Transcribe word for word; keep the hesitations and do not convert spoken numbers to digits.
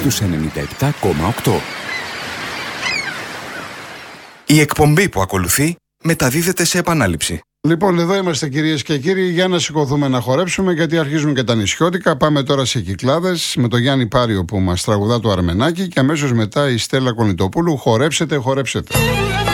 στους ενενήντα επτά κόμμα οκτώ. Η εκπομπή που ακολουθεί μεταδίδεται σε επανάληψη. Λοιπόν, εδώ είμαστε κυρίες και κύριοι, για να σηκωθούμε να χορέψουμε, γιατί αρχίζουν και τα νησιώτικα. Πάμε τώρα σε Κυκλάδες με τον Γιάννη Πάριο που μας τραγουδά το Αρμενάκι και αμέσως μετά η Στέλλα Κονιτοπούλου. Χορέψετε, χορέψετε.